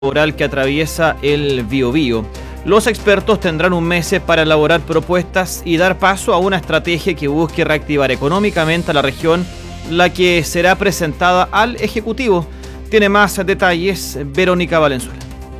laboral que atraviesa el Biobío. Los expertos tendrán un mes para elaborar propuestas y dar paso a una estrategia que busque reactivar económicamente a la región, la que será presentada al Ejecutivo. Tiene más detalles Verónica Valenzuela.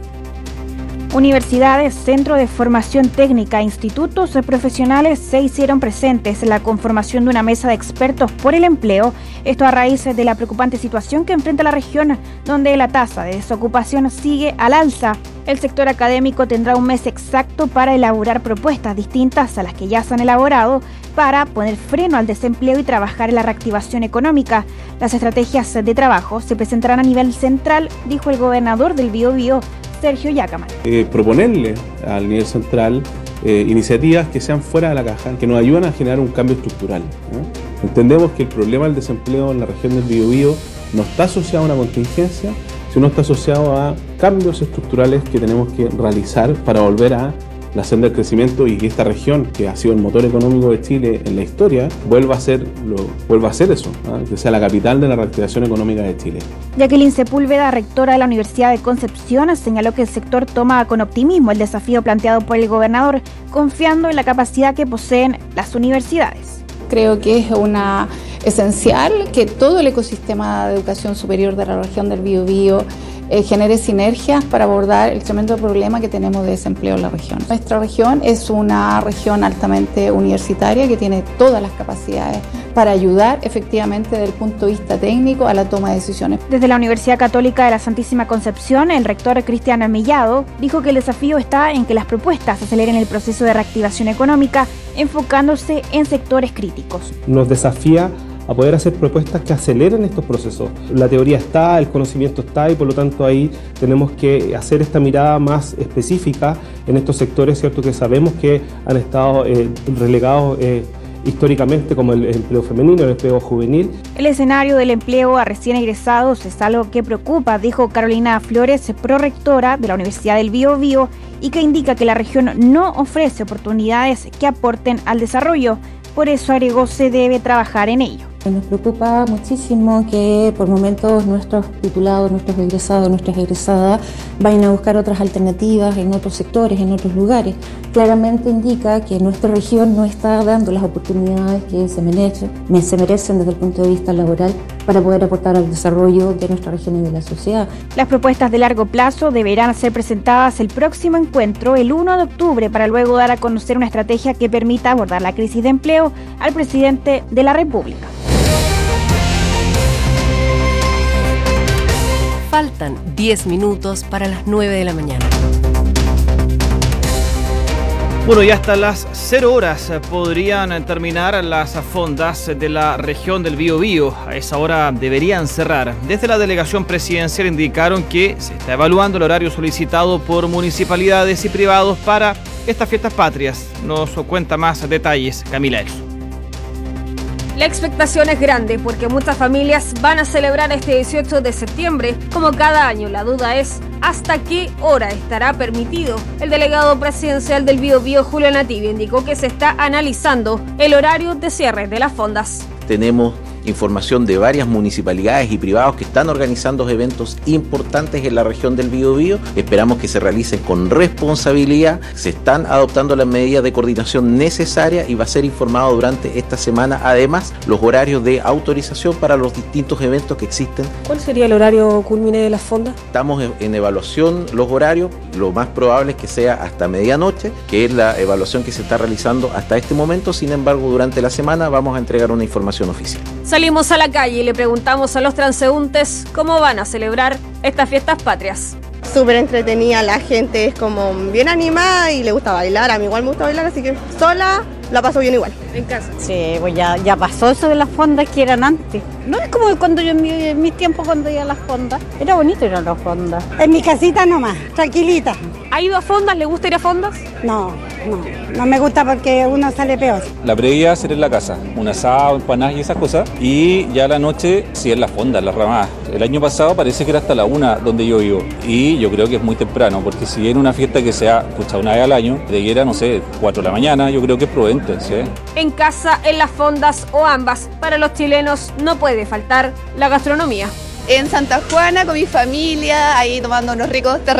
Universidades, centros de formación técnica e institutos profesionales se hicieron presentes en la conformación de una mesa de expertos por el empleo, esto a raíz de la preocupante situación que enfrenta la región, donde la tasa de desocupación sigue al alza. El sector académico tendrá un mes exacto para elaborar propuestas distintas a las que ya se han elaborado para poner freno al desempleo y trabajar en la reactivación económica. Las estrategias de trabajo se presentarán a nivel central, dijo el gobernador del Biobío, Sergio Yacamán. Proponerle al nivel central iniciativas que sean fuera de la caja, que nos ayuden a generar un cambio estructural. Entendemos que el problema del desempleo en la región del Biobío no está asociado a una contingencia, sino está asociado a cambios estructurales que tenemos que realizar para volver a la senda del crecimiento y que esta región, que ha sido el motor económico de Chile en la historia, vuelva a ser eso, que sea la capital de la reactivación económica de Chile. Jacqueline Sepúlveda, rectora de la Universidad de Concepción, señaló que el sector toma con optimismo el desafío planteado por el gobernador, confiando en la capacidad que poseen las universidades. Creo que es esencial que todo el ecosistema de educación superior de la región del Biobío genere sinergias para abordar el tremendo problema que tenemos de desempleo en la región. Nuestra región es una región altamente universitaria que tiene todas las capacidades para ayudar efectivamente desde el punto de vista técnico a la toma de decisiones. Desde la Universidad Católica de la Santísima Concepción, el rector Cristian Millado dijo que el desafío está en que las propuestas aceleren el proceso de reactivación económica, enfocándose en sectores críticos. Nos desafía a poder hacer propuestas que aceleren estos procesos. La teoría está, el conocimiento está y por lo tanto ahí tenemos que hacer esta mirada más específica en estos sectores, ¿cierto?, que sabemos que han estado relegados históricamente, como el empleo femenino, el empleo juvenil. El escenario del empleo a recién egresados es algo que preocupa, dijo Carolina Flores, prorectora de la Universidad del Biobío, y que indica que la región no ofrece oportunidades que aporten al desarrollo. Por eso, agregó, se debe trabajar en ello. Nos preocupa muchísimo que por momentos nuestros titulados, nuestros egresados, nuestras egresadas vayan a buscar otras alternativas en otros sectores, en otros lugares. Claramente indica que nuestra región no está dando las oportunidades que se merecen desde el punto de vista laboral para poder aportar al desarrollo de nuestra región y de la sociedad. Las propuestas de largo plazo deberán ser presentadas el próximo encuentro, el 1 de octubre, para luego dar a conocer una estrategia que permita abordar la crisis de empleo al presidente de la República. Faltan 10 minutos para las 9 de la mañana. Bueno, y hasta las 0 horas podrían terminar las fondas de la región del Biobío. A esa hora deberían cerrar. Desde la delegación presidencial indicaron que se está evaluando el horario solicitado por municipalidades y privados para estas fiestas patrias. Nos cuenta más detalles Camila Elso. La expectación es grande porque muchas familias van a celebrar este 18 de septiembre como cada año. La duda es hasta qué hora estará permitido. El delegado presidencial del Biobío, Julio Nativi, indicó que se está analizando el horario de cierre de las fondas. Tenemos información de varias municipalidades y privados que están organizando eventos importantes en la región del Biobío. Esperamos que se realicen con responsabilidad. Se están adoptando las medidas de coordinación necesarias y va a ser informado durante esta semana, además, los horarios de autorización para los distintos eventos que existen. ¿Cuál sería el horario culmine de las fondas? Estamos en evaluación los horarios. Lo más probable es que sea hasta medianoche, que es la evaluación que se está realizando hasta este momento. Sin embargo, durante la semana vamos a entregar una información oficial. Salimos a la calle y le preguntamos a los transeúntes cómo van a celebrar estas fiestas patrias. Súper entretenida, la gente es como bien animada y le gusta bailar. A mí igual me gusta bailar, así que sola la paso bien igual. ¿En casa? Sí, pues ya pasó eso de las fondas que eran antes. No es como cuando yo en mis tiempos cuando iba a las fondas. Era bonito ir a las fondas. En mi casita nomás, tranquilita. ¿Ha ido a fondas? ¿Le gusta ir a fondas? No me gusta porque uno sale peor. La previa hacer en la casa, un asado, empanadas y esas cosas. Y ya la noche, sí, en las fondas, las ramadas. El año pasado parece que era hasta la 1 donde yo vivo. Y yo creo que es muy temprano, porque si viene una fiesta que sea una vez al año, debiera, 4 de la mañana, yo creo que es prudente, ¿sí? En casa, en las fondas o ambas, para los chilenos no puede faltar la gastronomía. En Santa Juana con mi familia, ahí tomando unos ricos